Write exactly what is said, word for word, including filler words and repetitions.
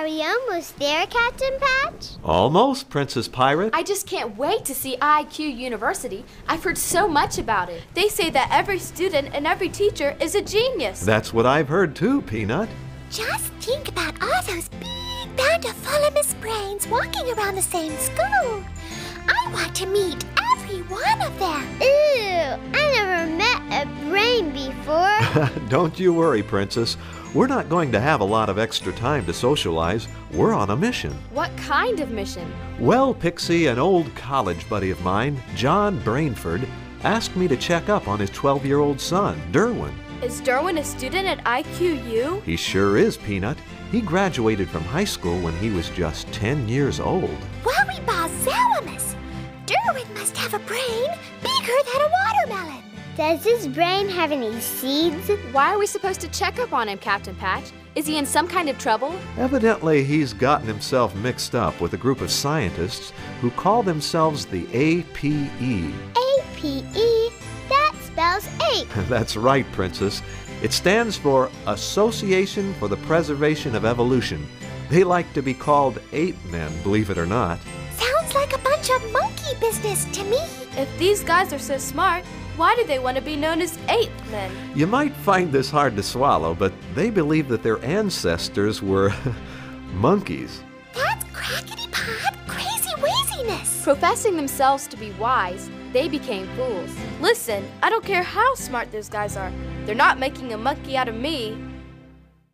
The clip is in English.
we almost there, Captain Patch? Almost, Princess Pirate. I just can't wait to see I Q University. I've heard so much about it. They say that every student and every teacher is a genius. That's what I've heard too, Peanut. Just think about all those big bountiful brains walking around the same school. I want to meet every one of them. Ew, I never met a brain before. Don't you worry, Princess. We're not going to have a lot of extra time to socialize. We're on a mission. What kind of mission? Well, Pixie, an old college buddy of mine, John Brainford, asked me to check up on his twelve-year-old son, Derwin. Is Derwin a student at I Q U? He sure is, Peanut. He graduated from high school when he was just ten years old. Wowie Balsalamus! Derwin must have a brain bigger than a watermelon. Does his brain have any seeds? Why are we supposed to check up on him, Captain Patch? Is he in some kind of trouble? Evidently, he's gotten himself mixed up with a group of scientists who call themselves the A P E. A P E? That spells ape. That's right, Princess. It stands for Association for the Preservation of Evolution. They like to be called ape men, believe it or not. Sounds like a bunch of monkey business to me. If these guys are so smart, why do they want to be known as ape men? You might find this hard to swallow, but they believe that their ancestors were monkeys. That's crackety-pot crazy waziness. Professing themselves to be wise, they became fools. Listen, I don't care how smart those guys are. They're not making a monkey out of me.